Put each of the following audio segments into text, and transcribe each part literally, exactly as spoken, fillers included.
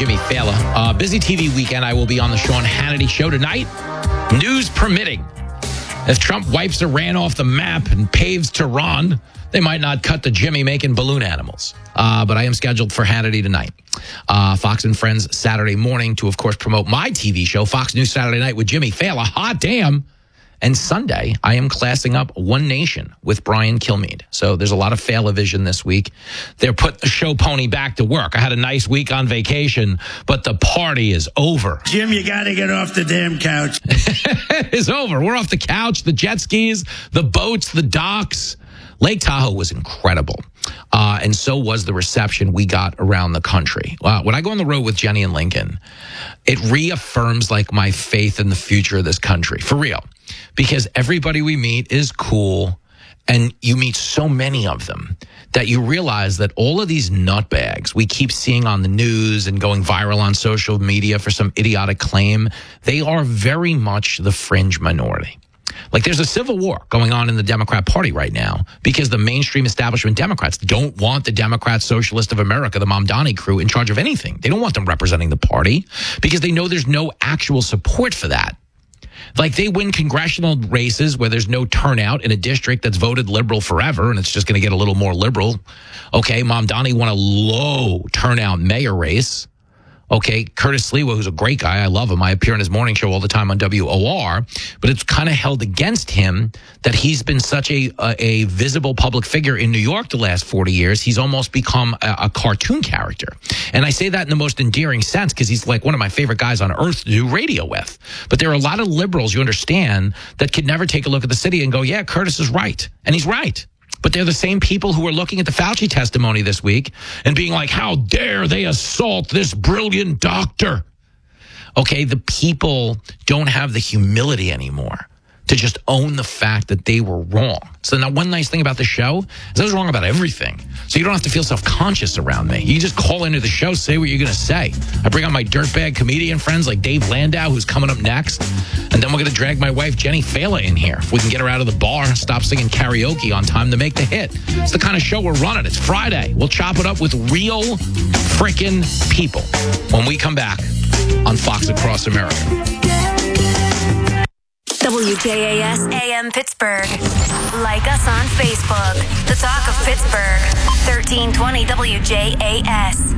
Jimmy Fallon. Uh, busy T V weekend. I will be on the Sean Hannity show tonight. News permitting. If Trump wipes Iran off the map and paves Tehran, they might not cut the Jimmy making balloon animals. Uh, but I am scheduled for Hannity tonight. Uh, Fox and Friends Saturday morning to, of course, promote my T V show, Fox News Saturday Night with Jimmy Fallon. Hot damn. And Sunday, I am classing up One Nation with Brian Kilmeade. So there's a lot of Fallon-vision this week. They're put the show pony back to work. I had a nice week on vacation, but the party is over. Jim, you got to get off the damn couch. It's over. We're off the couch, the jet skis, the boats, the docks. Lake Tahoe was incredible. Uh, and so was the reception we got around the country. Uh, when I go on the road with Jenny and Lincoln, it reaffirms like my faith in the future of this country. For real. Because everybody we meet is cool, and you meet so many of them that you realize that all of these nutbags we keep seeing on the news and going viral on social media for some idiotic claim, they are very much the fringe minority. Like there's a civil war going on in the Democrat Party right now because the mainstream establishment Democrats don't want the Democrat Socialist of America, the Mamdani crew, in charge of anything. They don't want them representing the party because they know there's no actual support for that. Like they win congressional races where there's no turnout in a district that's voted liberal forever, and it's just going to get a little more liberal. Okay, Mamdani won a low turnout mayor race. Okay, Curtis Sliwa, who's a great guy. I love him. I appear on his morning show all the time on W O R. But it's kind of held against him that he's been such a, a a visible public figure in New York the last forty years. He's almost become a, a cartoon character. And I say that in the most endearing sense because he's like one of my favorite guys on earth to do radio with. But there are a lot of liberals, you understand, that could never take a look at the city and go, yeah, Curtis is right. And he's right. But they're the same people who are looking at the Fauci testimony this week and being like, how dare they assault this brilliant doctor? Okay, the people don't have the humility anymore to just own the fact that they were wrong. So now one nice thing about the show is I was wrong about everything. So you don't have to feel self-conscious around me. You just call into the show, say what you're going to say. I bring on my dirtbag comedian friends like Dave Landau, who's coming up next. And then we're going to drag my wife, Jenny Fallon, in here. If we can get her out of the bar, stop singing karaoke on time to make the hit. It's the kind of show we're running. It's Friday. We'll chop it up with real freaking people when we come back on Fox Across America. W J A S A M Pittsburgh. Like us on Facebook. The Talk of Pittsburgh. thirteen twenty W J A S.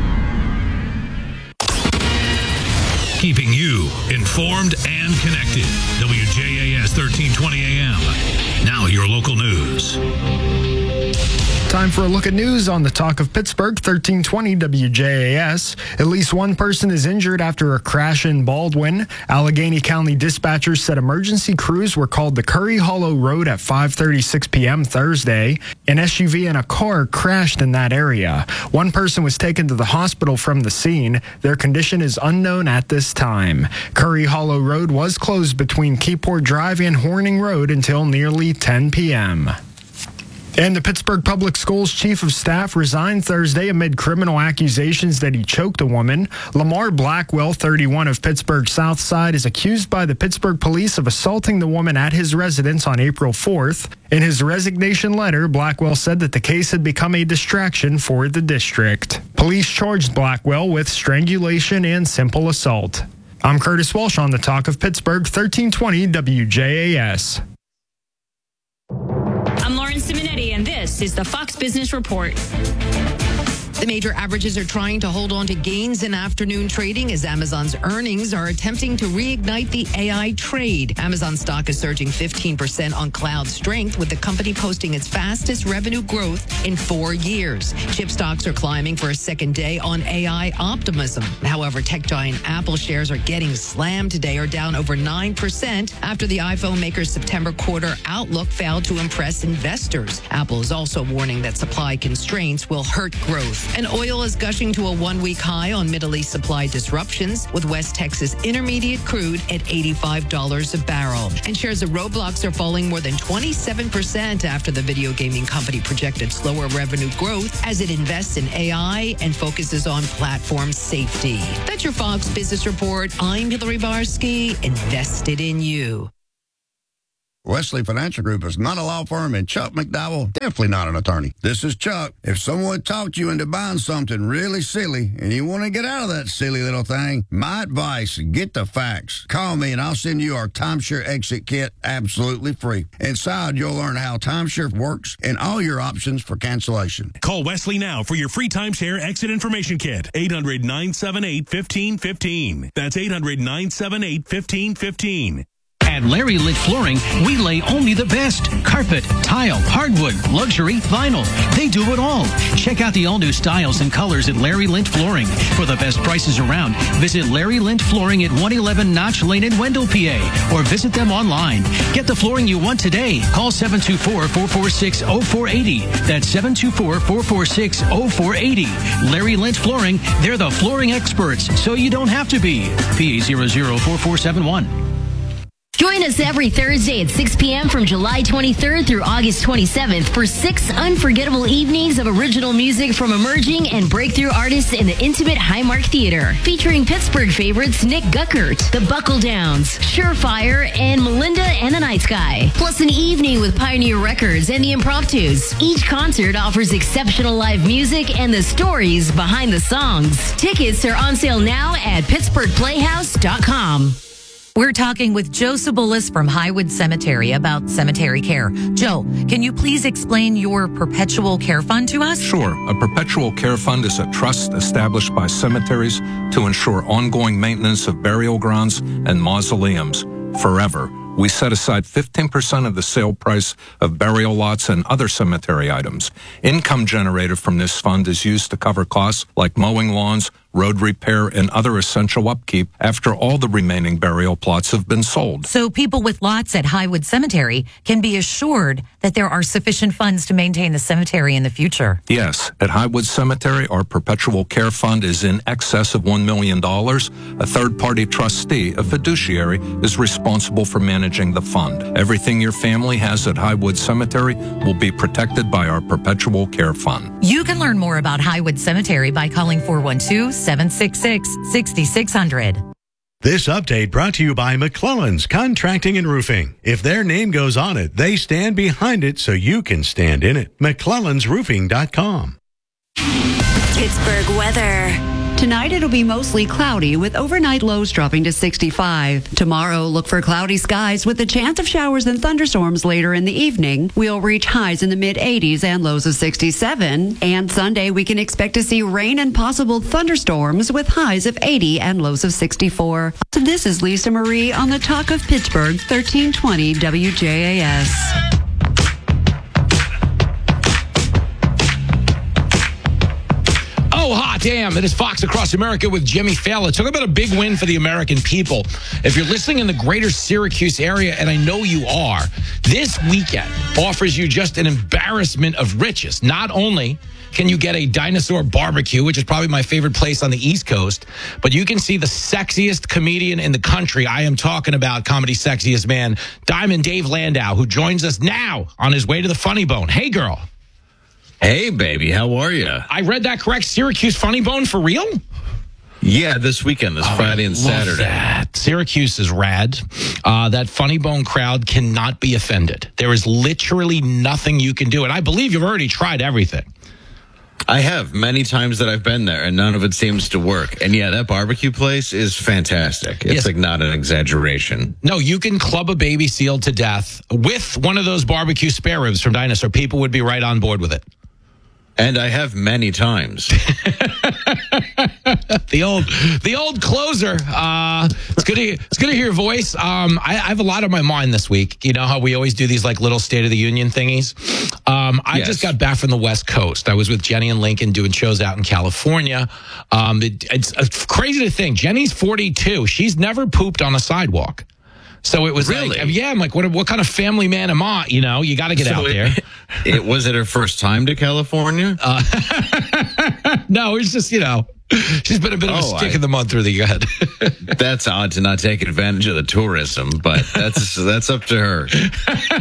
Keeping you informed and connected. W J A S thirteen twenty A M. Now your local news. Time for a look at news on the Talk of Pittsburgh, thirteen twenty W J A S. At least one person is injured after a crash in Baldwin. Allegheny County dispatchers said emergency crews were called to Curry Hollow Road at five thirty-six p.m. Thursday. An S U V and a car crashed in that area. One person was taken to the hospital from the scene. Their condition is unknown at this time. Curry Hollow Road was closed between Keyport Drive and Horning Road until nearly ten p.m. And the Pittsburgh Public Schools Chief of Staff resigned Thursday amid criminal accusations that he choked a woman. Lamar Blackwell, thirty-one, of Pittsburgh's South Side, is accused by the Pittsburgh police of assaulting the woman at his residence on April fourth. In his resignation letter, Blackwell said that the case had become a distraction for the district. Police charged Blackwell with strangulation and simple assault. I'm Curtis Walsh on the Talk of Pittsburgh, thirteen twenty W J A S. I'm Lauren Simonetti, and this is the Fox Business Report. The major averages are trying to hold on to gains in afternoon trading as Amazon's earnings are attempting to reignite the A I trade. Amazon stock is surging fifteen percent on cloud strength, with the company posting its fastest revenue growth in four years. Chip stocks are climbing for a second day on A I optimism. However, tech giant Apple shares are getting slammed today, are down over nine percent after the iPhone maker's September quarter outlook failed to impress investors. Apple is also warning that supply constraints will hurt growth. And oil is gushing to a one-week high on Middle East supply disruptions, with West Texas Intermediate crude at eighty-five dollars a barrel. And shares of Roblox are falling more than twenty-seven percent after the video gaming company projected slower revenue growth as it invests in A I and focuses on platform safety. That's your Fox Business Report. I'm Hillary Barsky, invested in you. Wesley Financial Group is not a law firm, and Chuck McDowell, definitely not an attorney. This is Chuck. If someone talked you into buying something really silly and you want to get out of that silly little thing, my advice, get the facts. Call me and I'll send you our timeshare exit kit absolutely free. Inside, you'll learn how timeshare works and all your options for cancellation. Call Wesley now for your free timeshare exit information kit. eight hundred, nine seven eight, one five one five. That's eight hundred, nine seven eight, one five one five. At Larry Lint Flooring, we lay only the best. Carpet, tile, hardwood, luxury, vinyl. They do it all. Check out the all-new styles and colors at Larry Lint Flooring. For the best prices around, visit Larry Lint Flooring at one eleven Notch Lane in Wendell, P A, or visit them online. Get the flooring you want today. Call seven two four, four four six, zero four eight zero. That's seven two four, four four six, zero four eight zero. Larry Lint Flooring, they're the flooring experts, so you don't have to be. P A zero zero four four seven one. Join us every Thursday at six p.m. from July twenty-third through August twenty-seventh for six unforgettable evenings of original music from emerging and breakthrough artists in the intimate Highmark Theater. Featuring Pittsburgh favorites Nick Guckert, The Buckle Downs, Surefire, and Melinda and the Night Sky. Plus an evening with Pioneer Records and the Impromptus. Each concert offers exceptional live music and the stories behind the songs. Tickets are on sale now at pittsburgh playhouse dot com. We're talking with Joe Sabulis from Highwood Cemetery about cemetery care. Joe, can you please explain your perpetual care fund to us? Sure. A perpetual care fund is a trust established by cemeteries to ensure ongoing maintenance of burial grounds and mausoleums forever. We set aside fifteen percent of the sale price of burial lots and other cemetery items. Income generated from this fund is used to cover costs like mowing lawns, road repair, and other essential upkeep after all the remaining burial plots have been sold. So people with lots at Highwood Cemetery can be assured that there are sufficient funds to maintain the cemetery in the future. Yes. At Highwood Cemetery, our perpetual care fund is in excess of one million dollars. A third-party trustee, a fiduciary, is responsible for managing the fund. Everything your family has at Highwood Cemetery will be protected by our perpetual care fund. You can learn more about Highwood Cemetery by calling four one two, seven six six, six six zero zero. This update brought to you by McClellan's Contracting and Roofing. If their name goes on it, they stand behind it so you can stand in it. McClellans Roofing dot com. Pittsburgh weather. Tonight it'll be mostly cloudy with overnight lows dropping to sixty-five. Tomorrow, look for cloudy skies with a chance of showers and thunderstorms later in the evening. We'll reach highs in the mid eighties and lows of sixty-seven. And Sunday, we can expect to see rain and possible thunderstorms with highs of eighty and lows of sixty-four. This is Lisa Marie on the Talk of Pittsburgh, thirteen twenty W J A S. Oh, hot damn. It is Fox Across America with Jimmy Fallon. Talk about a big win for the American people. If you're listening in the greater Syracuse area, and I know you are, this weekend offers you just an embarrassment of riches. Not only can you get a dinosaur barbecue, which is probably my favorite place on the East Coast, but you can see the sexiest comedian in the country. I am talking about comedy sexiest man, Diamond Dave Landau, who joins us now on his way to the Funny Bone. Hey, girl. Hey, baby. How are you? I read that correct. Syracuse Funny Bone for real? Yeah, this weekend, this oh, Friday and Saturday. That. Syracuse is rad. Uh, that Funny Bone crowd cannot be offended. There is literally nothing you can do. And I believe you've already tried everything. I have many times that I've been there, and none of it seems to work. And yeah, that barbecue place is fantastic. It's yes. like not an exaggeration. No, you can club a baby seal to death with one of those barbecue spare ribs from Dinosaur. People would be right on board with it. And I have many times. the old, the old closer. Uh, it's good. To, it's good to hear your voice. Um, I, I have a lot on my mind this week. You know how we always do these like little State of the Union thingies. Um, I yes. just got back from the West Coast. I was with Jenny and Lincoln doing shows out in California. Um, it, it's uh, crazy to think. Jenny's forty-two. She's never pooped on a sidewalk. So it was really? like, yeah, I'm like, what what kind of family man am I? You know, you got to get so out it, there. It was it her first time to California? Uh, no, it's just, you know, she's been a bit of oh, a stick I, in the mud through the gut. That's odd to not take advantage of the tourism, but that's that's up to her.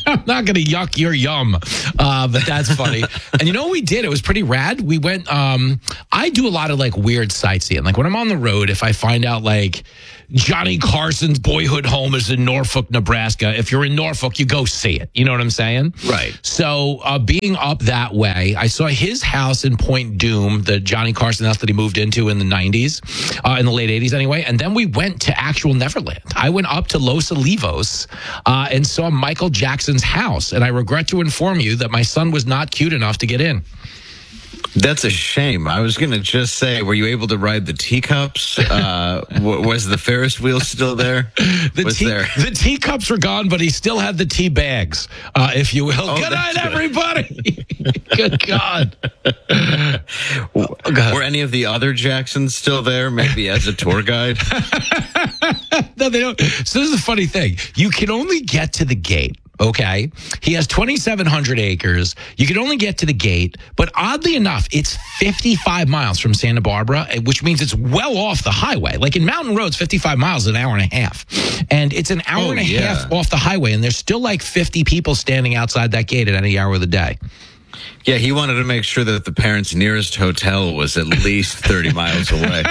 I'm not going to yuck your yum, uh, but that's funny. And you know what we did? It was pretty rad. We went, um, I do a lot of like weird sightseeing. Like when I'm on the road, if I find out like Johnny Carson's boyhood home is in Norfolk, Nebraska, if you're in Norfolk, you go see it. You know what I'm saying? Right. So uh, being up that way, I saw his house in Point Doom, the Johnny Carson house that he moved into in the nineties, uh, in the late eighties anyway. And then we went to actual Neverland. I went up to Los Olivos uh, and saw Michael Jackson's house. And I regret to inform you that my son was not cute enough to get in. That's a shame. I was going to just say, were you able to ride the teacups? Uh, w- was the Ferris wheel still there? The, was tea, there? the teacups were gone, but he still had the tea bags, uh, if you will. Oh, Good night, good. everybody. Good God. Oh, God. Were any of the other Jacksons still there, maybe as a tour guide? No, they don't. So this is a funny thing. You can only get to the gate. Okay. He has twenty-seven hundred acres. You can only get to the gate, but oddly enough, it's fifty-five miles from Santa Barbara, which means it's well off the highway. Like in mountain roads, fifty-five miles is an hour and a half. And it's an hour Oh, and a yeah. half off the highway. And there's still like fifty people standing outside that gate at any hour of the day. Yeah, he wanted to make sure that the parents' nearest hotel was at least thirty miles away.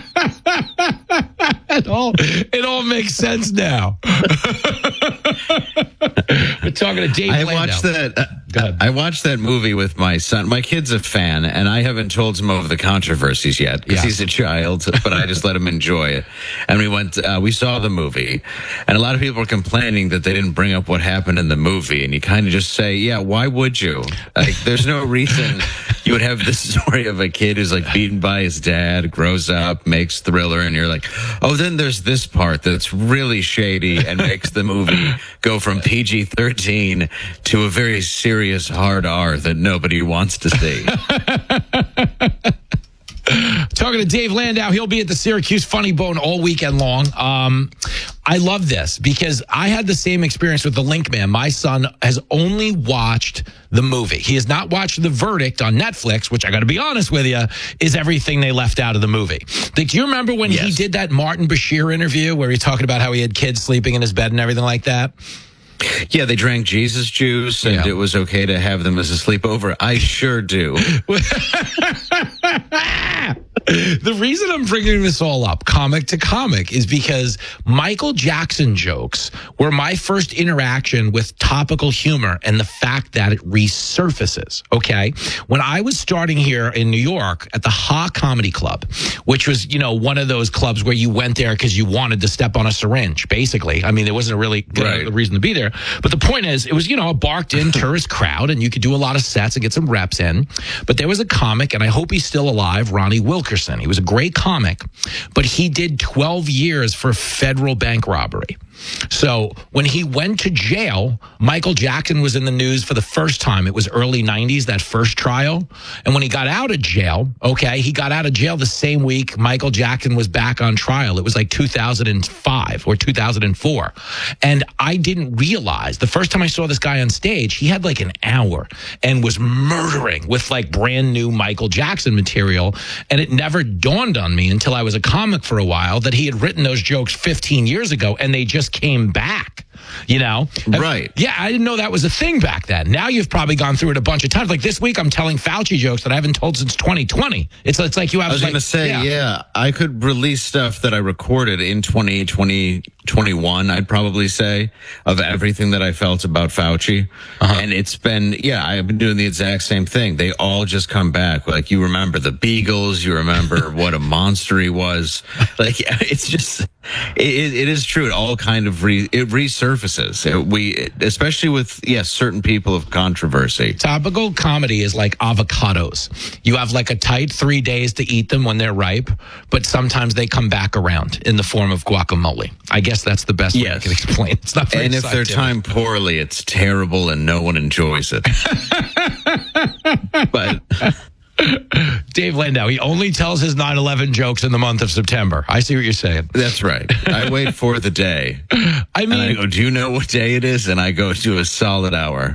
It all, it all makes sense now. We're talking to Dave I Landau. watched that. Uh, I watched that movie with my son. My kid's a fan, and I haven't told him of the controversies yet because Yeah. he's a child. But I just let him enjoy it. And we went. Uh, we saw the movie, and a lot of people were complaining that they didn't bring up what happened in the movie. And you kind of just say, "Yeah, why would you? Like, there's no reason you would have this story of a kid who's like beaten by his dad, grows up, makes Thriller, and you're like, oh, then there's this part that's really shady and makes the movie go from P G thirteen to a very serious hard R that nobody wants to see." Talking to Dave Landau. He'll be at the Syracuse Funny Bone all weekend long. Um, I love this because I had the same experience with The Link Man. My son has only watched the movie. He has not watched The Verdict on Netflix, which I got to be honest with you, is everything they left out of the movie. Like, do you remember when Yes. he did that Martin Bashir interview where he's talking about how he had kids sleeping in his bed and everything like that? Yeah, they drank Jesus juice, and Yeah. it was okay to have them as a sleepover. I sure do. The reason I'm bringing this all up, comic to comic, is because Michael Jackson jokes were my first interaction with topical humor and the fact that it resurfaces. Okay. When I was starting here in New York at the Ha Comedy Club, which was, you know, one of those clubs where you went there because you wanted to step on a syringe, basically. I mean, there wasn't a really good Right. reason to be there. But the point is, it was, you know, a barked in tourist crowd and you could do a lot of sets and get some reps in. But there was a comic, and I hope he's still alive, Ronnie Wilkerson. He was a great comic, but he did twelve years for federal bank robbery. So when he went to jail, Michael Jackson was in the news for the first time. It was early nineties, that first trial. And when he got out of jail, okay, he got out of jail the same week Michael Jackson was back on trial. It was like two thousand five or two thousand four. And I didn't realize, the first time I saw this guy on stage, he had like an hour and was murdering with like brand new Michael Jackson material. And it never dawned on me until I was a comic for a while that he had written those jokes fifteen years ago and they just came back, you know? Right. Yeah, I didn't know that was a thing back then. Now you've probably gone through it a bunch of times. Like this week, I'm telling Fauci jokes that I haven't told since twenty twenty. It's, it's like you have I was like, going to say, yeah. yeah. I could release stuff that I recorded in twenty twenty, twenty-one, I'd probably say, of everything that I felt about Fauci. Uh-huh. And it's been, yeah, I've been doing the exact same thing. They all just come back. Like, you remember the Beagles, you remember what a monster he was. Like, it's just, it, it is true. It all kind of re, it resurfaces. It, we, especially with, yes, yeah, certain people of controversy. Topical comedy is like avocados. You have like a tight three days to eat them when they're ripe, but sometimes they come back around in the form of guacamole. I guess that's the best way I Yes. can explain. It's not very And if they're scientific. timed poorly, it's terrible and no one enjoys it. But Dave Landau, he only tells his nine eleven jokes in the month of September. I see what you're saying. That's right. I wait for the day. I mean, and I go, do you know what day it is? And I go to a solid hour.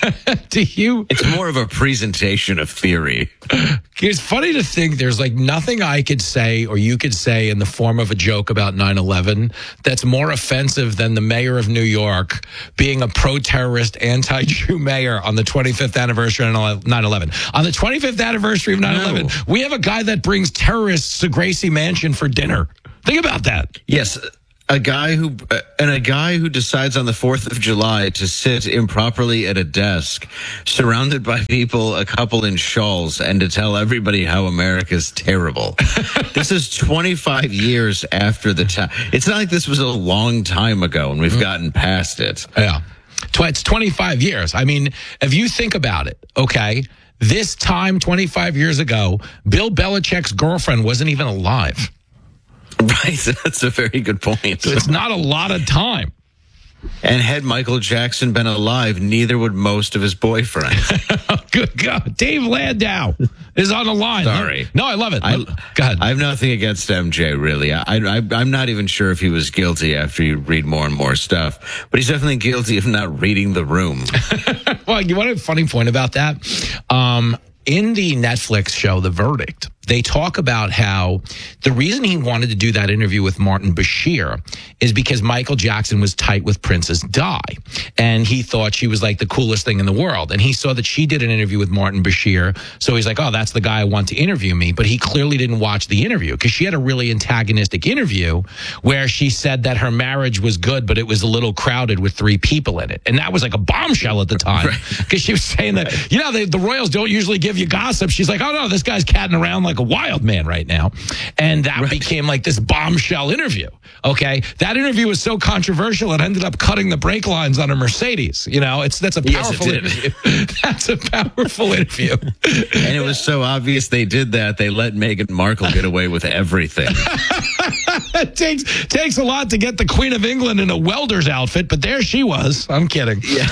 Do you? It's more of a presentation of theory. It's funny to think there's like nothing I could say or you could say in the form of a joke about nine eleven that's more offensive than the mayor of New York being a pro-terrorist, anti-Jew mayor on the twenty-fifth anniversary of nine eleven. On the twenty-fifth anniversary of nine eleven, no. We have a guy that brings terrorists to Gracie Mansion for dinner. Think about that. Yes. A guy who, uh, and a guy who decides on the fourth of July to sit improperly at a desk, surrounded by people, a couple in shawls, and to tell everybody how America's terrible. This is twenty-five years after the time. It's not like this was a long time ago and we've gotten past it. Yeah. It's twenty-five years. I mean, if you think about it, okay, this time twenty-five years ago, Bill Belichick's girlfriend wasn't even alive. Right, that's a very good point. So it's not a lot of time. And had Michael Jackson been alive, neither would most of his boyfriends. Good God. Dave Landau is on the line. Sorry. No, I love it. I, Go ahead. I have nothing against M J, really. I, I, I'm not even sure if he was guilty after you read more and more stuff. But he's definitely guilty of not reading the room. Well, you want a funny point about that? Um, in the Netflix show, The Verdict, they talk about how the reason he wanted to do that interview with Martin Bashir is because Michael Jackson was tight with Princess Di. And he thought she was like the coolest thing in the world. And he saw that she did an interview with Martin Bashir. So he's like, oh, that's the guy I want to interview me. But he clearly didn't watch the interview because she had a really antagonistic interview where she said that her marriage was good, but it was a little crowded with three people in it. And that was like a bombshell at the time because she was saying that, you know, they, the Royals don't usually give you gossip. She's like, oh, no, this guy's catting around like a wild man right now. And that right. became like this bombshell interview. Okay. That interview was so controversial, it ended up cutting the brake lines on a Mercedes. You know, it's that's a powerful yes, interview. That's a powerful interview. And it was so obvious they did that, they let Meghan Markle get away with everything. It takes takes a lot to get the Queen of England in a welder's outfit, but there she was. I'm kidding. Yeah.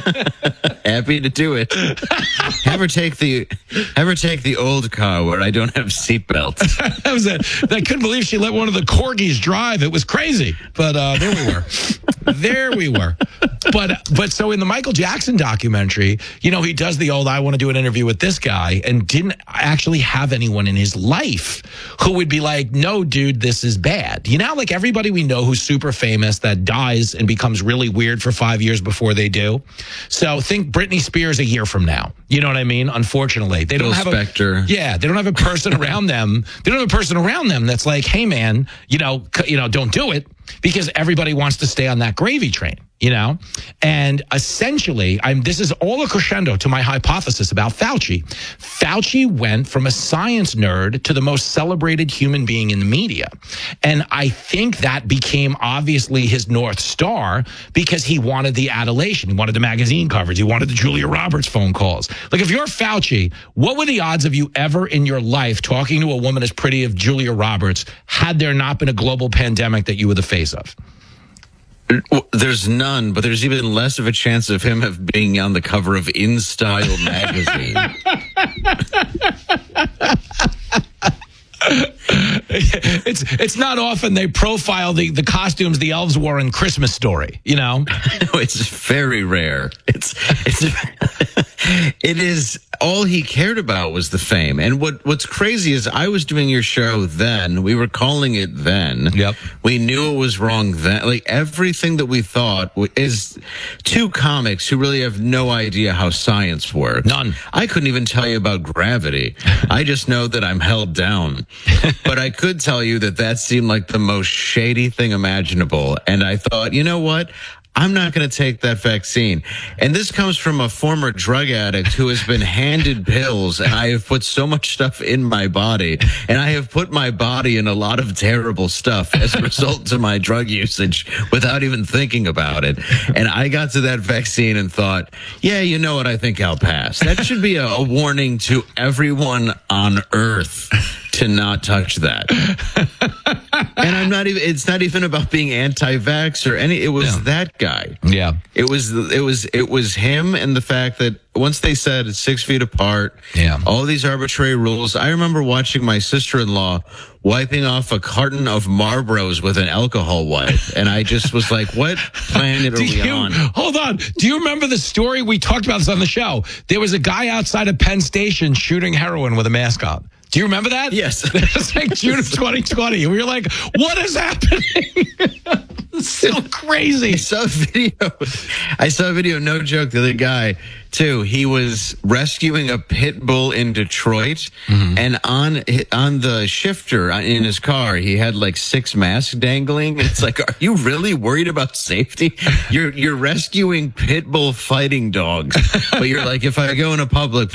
Happy to do it. Have her take the have her take the old car where I don't have seatbelts. That was it. I couldn't believe she let one of the corgis drive. It was crazy. But uh, there we were. There we were. But but so in the Michael Jackson documentary, you know, he does the old I want to do an interview with this guy and didn't actually have anyone in his life who would be like, no, dude, this is bad. You know, like everybody we know who's super famous that dies and becomes really weird for five years before they do. So think Britney Spears a year from now. You know what I mean? Unfortunately, they don't Bill have Spector. a yeah, they don't have a person around them. They don't have a person around them that's like, hey man, you know, you know, don't do it because everybody wants to stay on that gravy train. You know, and essentially, I'm. This is all a crescendo to my hypothesis about Fauci. Fauci went from a science nerd to the most celebrated human being in the media. And I think that became obviously his North Star because he wanted the adulation. He wanted the magazine coverage. He wanted the Julia Roberts phone calls. Like if you're Fauci, what were the odds of you ever in your life talking to a woman as pretty as Julia Roberts had there not been a global pandemic that you were the face of? There's none, but there's even less of a chance of him of being on the cover of In Style magazine. It's it's not often they profile the, the costumes the elves wore in Christmas Story, you know? It's very rare. It's it's it is all he cared about was the fame. And what what's crazy is I was doing your show then. We were calling it then. Yep. We knew it was wrong then. Like everything that we thought is two comics who really have no idea how science works. None. I couldn't even tell you about gravity. I just know that I'm held down. But I could tell you that that seemed like the most shady thing imaginable. And I thought, you know what? I'm not going to take that vaccine. And this comes from a former drug addict who has been handed pills, and I have put so much stuff in my body, and I have put my body in a lot of terrible stuff as a result of my drug usage without even thinking about it. And I got to that vaccine and thought, yeah, you know what? I think I'll pass. That should be a, a warning to everyone on Earth to not touch that. And I'm not even, it's not even about being anti-vax or any, it was Yeah. that guy. Yeah. It was, it was, it was him and the fact that once they said it's six feet apart, Yeah. all these arbitrary rules. I remember watching my sister-in-law wiping off a carton of Marlboros with an alcohol wipe. And I just was like, what planet are Do we you, on? hold on. Do you remember the story? We talked about this on the show. There was a guy outside of Penn Station shooting heroin with a mask on. Do you remember that? Yes. It was like June of twenty twenty. We were like, what is happening? It's so crazy. I saw a video. I saw a video, no joke, the other guy, too. He was rescuing a pit bull in Detroit, Mm-hmm. and on on the shifter in his car, he had like six masks dangling. It's like, are you really worried about safety? You're you're rescuing pit bull fighting dogs, but you're like, if I go in a public